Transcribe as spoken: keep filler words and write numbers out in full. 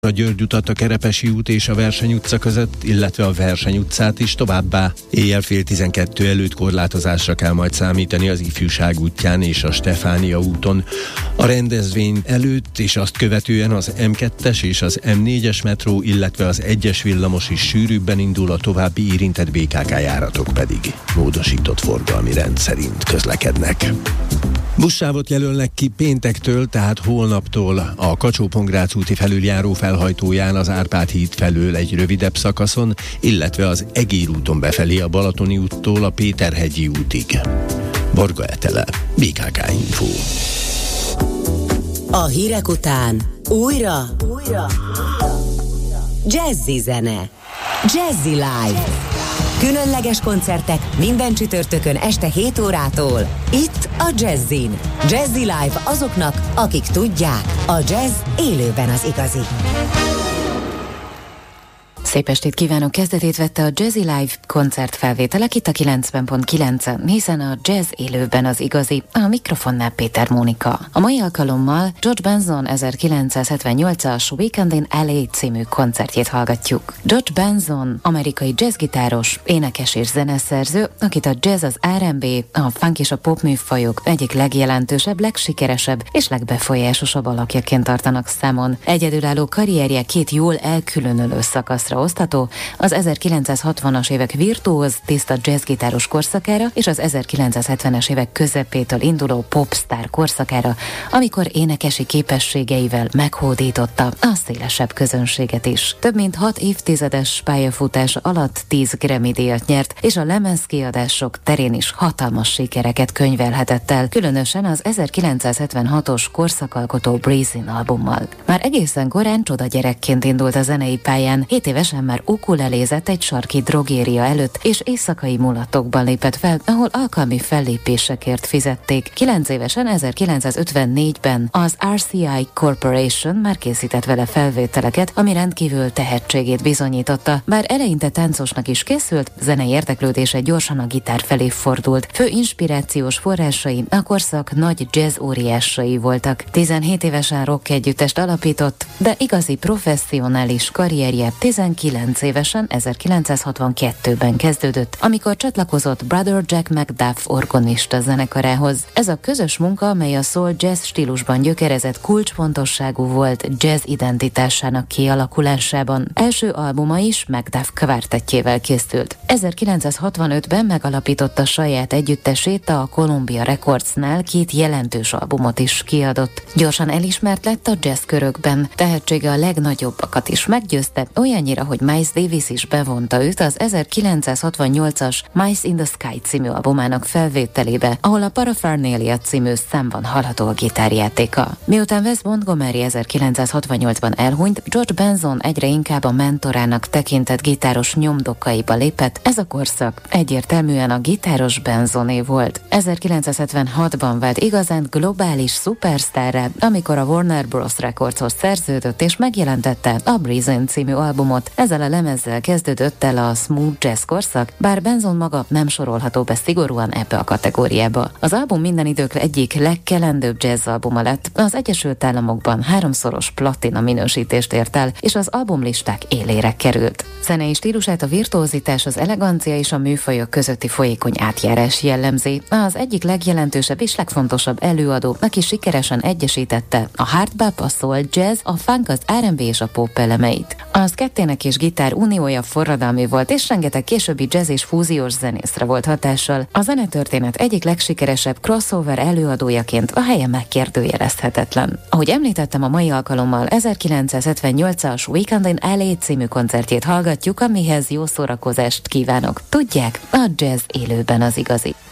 a György utat, a Kerepesi út és a Verseny utca között, illetve a Verseny utcát is, továbbá éjjel fél tizenkettő előtt korlátozásra kell majd számítani az Ifjúság útján és a Stefánia úton. A rendezvény előtt és azt követően az em kettes és az em négyes metró, illetve az egyes villamos is sűrűbben indul, a további érintett bé ká ká járatok pedig módosított forgalmi rend szerint közlekednek. Buszsávot jelölnek ki péntektől, tehát holnaptól a Kacsó-Pongrác úti felüljáró felhajtóján az Árpád híd felől egy rövidebb szakaszon, illetve az Egér úton befelé a Balatoni úttól a Péterhegyi útig. Varga Etele, bé ká ká Info. A hírek után újra, újra jazzy zene. Jazzy Live. Különleges koncertek minden csütörtökön este hét órától. Itt a Jazzin. Jazzy Live azoknak, akik tudják, a jazz élőben az igazi. Szép estét kívánok! Kezdetét vette a Jazzy Live koncertfelvételek itt a kilencven pont kilencen, hiszen a jazz élőben az igazi, a mikrofonnál Péter Mónika. A mai alkalommal George Benson ezerkilencszázhetvennyolcas Weekend in el á című koncertjét hallgatjuk. George Benson amerikai jazzgitáros, énekes és zeneszerző, akit a jazz, az er end bé, a funk és a pop műfajok egyik legjelentősebb, legsikeresebb és legbefolyásosabb alakjaként tartanak számon. Egyedülálló karrierje két jól elkülönülő szakaszra osztható, az ezerkilencszázhatvanas évek virtuóz, tiszta jazzgitáros korszakára és az ezerkilencszázhetvenes évek közepétől induló popstar korszakára, amikor énekesi képességeivel meghódította a szélesebb közönséget is. Több mint hat évtizedes pályafutása alatt tíz Grammy-díjat nyert, és a lemezkiadások terén is hatalmas sikereket könyvelhetett el, különösen az ezerkilencszázhetvenhatos korszakalkotó Breezin albummal. Már egészen korán csoda gyerekként indult a zenei pályán, hét évesen már ukulelézett egy sarki drogéria előtt, és éjszakai mulatokban lépett fel, ahol alkalmi fellépésekért fizették. Kilenc évesen ezerkilencszázötvennégyben az er cé i Corporation már készített vele felvételeket, ami rendkívül tehetségét bizonyította. Bár eleinte táncosnak is készült, zenei érdeklődése gyorsan a gitár felé fordult. Fő inspirációs forrásai a korszak nagy jazz óriásai voltak. tizenhét évesen rock együttest alapított, de igazi professzionális karrierje tizenkilenc évesen ezerkilencszázhatvankettőben kezdődött, amikor csatlakozott Brother Jack McDuff orgonista zenekarához. Ez a közös munka, amely a soul jazz stílusban gyökerezett, kulcsfontosságú volt jazz identitásának kialakulásában. Első albuma is McDuff kvártettjével készült. ezerkilencszázhatvanötben megalapította saját együttesét, a Columbia Recordsnál két jelentős albumot is kiadott. Gyorsan elismert lett a jazz körökben. Tehetsége a legnagyobbakat is meggyőzte, olyannyira, hogy Miles Davis is bevonta őt az ezerkilencszázhatvannyolcas Mice in the Sky című albumának felvételébe, ahol a Paraphernalia című számban hallható a gitárjátéka. Miután Wes Montgomery ezerkilencszázhatvannyolcban elhunyt, George Benson egyre inkább a mentorának tekintett gitáros nyomdokaiba lépett. Ez a korszak egyértelműen a gitáros Bensoné volt. ezerkilencszázhetvenhatban vált igazán globális szupersztárrá, amikor a Warner Bros. Recordshoz szerződött és megjelentette a Breezin című albumot. Ezzel a lemezzel kezdődött el a smooth jazz korszak, bár Benson maga nem sorolható be szigorúan ebbe a kategóriába. Az album minden idők egyik legkelendőbb jazz albuma lett. Az Egyesült Államokban háromszoros platina minősítést ért el, és az albumlisták élére került. Zenei stílusát a virtuózitás, az elegancia és a műfajok közötti folyékony átjárás jellemzi. Az egyik legjelentősebb és legfontosabb előadó, aki sikeresen egyesítette a hardbop, a soul jazz, a funk, az er end bé és a pop elemeit. Az kettének és gitár uniója forradalmi volt, és rengeteg későbbi jazz és fúziós zenészre volt hatással. A zenetörténet egyik legsikeresebb crossover előadójaként a helye megkérdőjelezhetetlen. Ahogy említettem, a mai alkalommal ezerkilencszázhetvennyolcas Weekend in el á című koncertjét hallgatjuk, amihez jó szórakozást kívánok. Tudják, a jazz élőben az igazi.